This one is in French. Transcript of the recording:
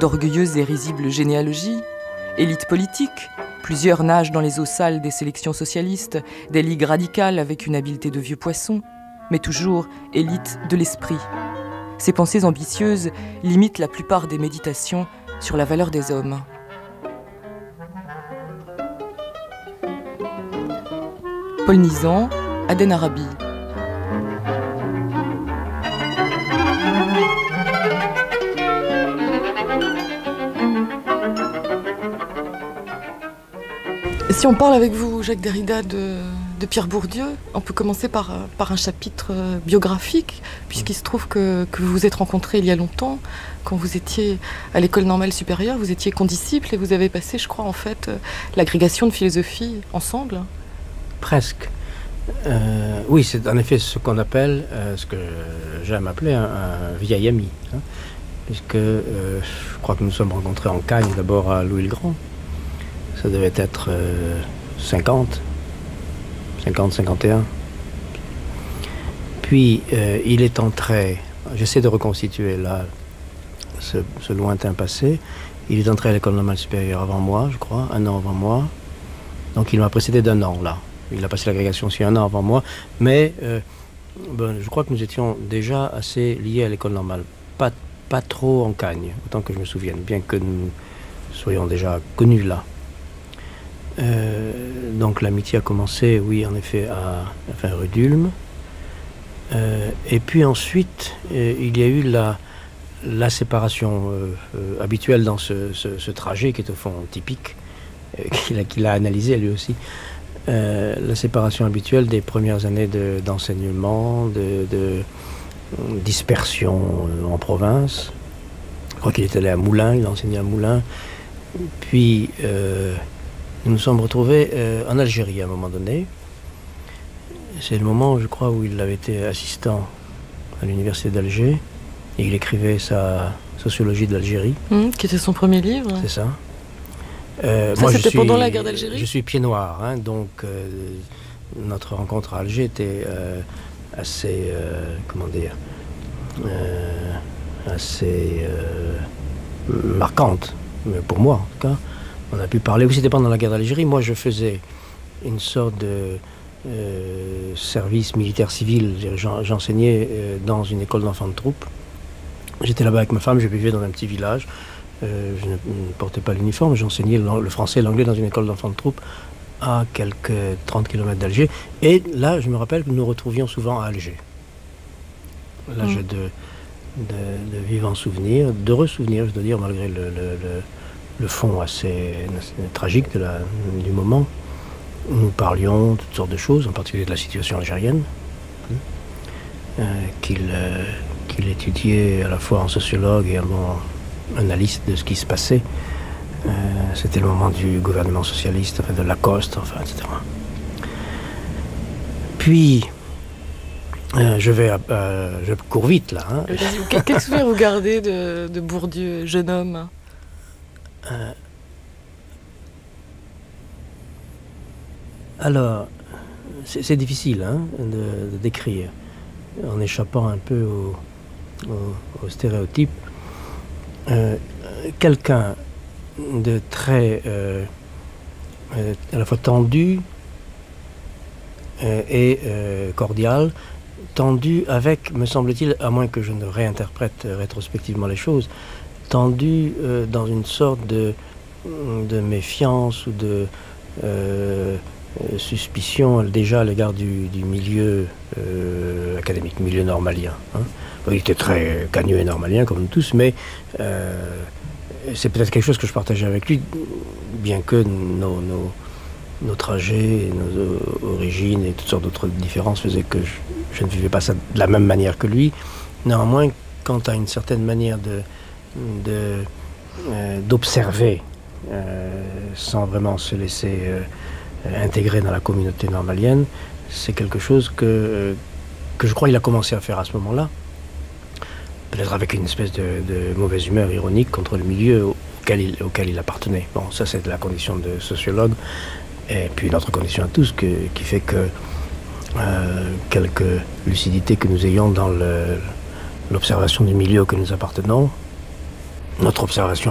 d'orgueilleuses et risibles généalogies, élite politique, plusieurs nagent dans les eaux sales des sélections socialistes, des ligues radicales avec une habileté de vieux poissons, mais toujours élite de l'esprit. Ces pensées ambitieuses limitent la plupart des méditations sur la valeur des hommes. Paul Nizan, Aden Arabi. Si on parle avec vous, Jacques Derrida, de Pierre Bourdieu, on peut commencer par un chapitre biographique, puisqu'il se trouve que vous vous êtes rencontrés il y a longtemps, quand vous étiez à l'école normale supérieure, vous étiez condisciples et vous avez passé, je crois, en fait, l'agrégation de philosophie ensemble. Presque. Oui, c'est en effet ce qu'on appelle, ce que j'aime appeler un vieil ami, hein, puisque je crois que nous sommes rencontrés en Cagne, d'abord à Louis-le-Grand. Ça devait être 51. Puis il est entré, j'essaie de reconstituer là ce lointain passé, il est entré à l'école normale supérieure avant moi, je crois, 1 an avant moi. Donc il m'a précédé d'1 an là. Il a passé l'agrégation aussi 1 an avant moi, mais je crois que nous étions déjà assez liés à l'école normale. Pas trop en Cagne, autant que je me souvienne, bien que nous soyons déjà connus là. Donc l'amitié a commencé, oui, en effet, à rue d'Ulm. Et puis ensuite, il y a eu la séparation habituelle dans ce trajet, qui est au fond typique, qu'il a analysé lui aussi. La séparation habituelle des premières années d'enseignement, de dispersion en province. Je crois qu'il est allé à Moulins, il a enseigné à Moulins. Puis nous nous sommes retrouvés en Algérie à un moment donné. C'est le moment, je crois, où il avait été assistant à l'université d'Alger et il écrivait sa sociologie de l'Algérie. Qui était son premier livre. C'est ça. Moi, c'était pendant la guerre d'Algérie. Je suis pied noir, hein, donc notre rencontre à Alger était assez, assez marquante, mais pour moi en tout cas. On a pu parler, oui, c'était pendant la guerre d'Algérie. Moi, je faisais une sorte de service militaire civil. J'enseignais dans une école d'enfants de troupe. J'étais là-bas avec ma femme, je vivais dans un petit village. Je ne portais pas l'uniforme, j'enseignais le français et l'anglais dans une école d'enfants de troupe à quelques 30 km d'Alger. Et là, je me rappelle que nous nous retrouvions souvent à Alger. Là, j'ai de vivants souvenirs, d'heureux souvenirs, je dois dire, malgré le fond assez tragique du moment. Nous parlions de toutes sortes de choses, en particulier de la situation algérienne, qu'il étudiait à la fois en sociologue et en analyste de ce qui se passait. C'était le moment du gouvernement socialiste, enfin de Lacoste, enfin, etc. Puis, je cours vite là. Hein. Quel souvenir vous gardez de Bourdieu, jeune homme ? Alors, c'est difficile hein, de décrire, en échappant un peu aux stéréotypes. Quelqu'un de très à la fois tendu et cordial, tendu avec, me semble-t-il, à moins que je ne réinterprète rétrospectivement les choses, tendu dans une sorte de méfiance ou de suspicion déjà à l'égard du milieu académique, milieu normalien. Hein. Il était très cagneux et normalien comme nous tous, mais c'est peut-être quelque chose que je partageais avec lui, bien que nos trajets, nos origines et toutes sortes d'autres différences faisaient que je ne vivais pas ça de la même manière que lui. Néanmoins, quant à une certaine manière d'observer sans vraiment se laisser intégrer dans la communauté normalienne, c'est quelque chose que je crois qu'il a commencé à faire à ce moment-là. Peut-être avec une espèce de mauvaise humeur ironique contre le milieu auquel il appartenait. Bon, ça c'est la condition de sociologue. Et puis une autre condition à tous qui fait que quelque lucidité que nous ayons dans l'observation du milieu auquel nous appartenons, notre observation